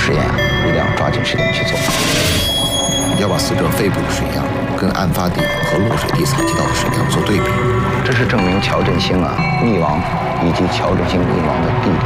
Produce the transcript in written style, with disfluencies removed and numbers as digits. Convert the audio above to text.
实验啊，一定要抓紧时间去做。 要把死者肺部的水样跟案发地和落水地采集到的水样做对比， 这是证明乔振兴啊溺亡以及乔振兴溺亡的地点